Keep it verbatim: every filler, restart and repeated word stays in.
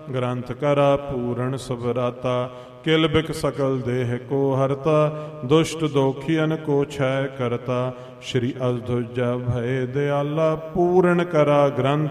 ग्रंथ करा पूरण सबराता। किल बिक सकल देह को हरता, दुष्ट दोखियन को क्षय करता। श्री अधुजा भय दयाला, पूर्ण करा ग्रंथ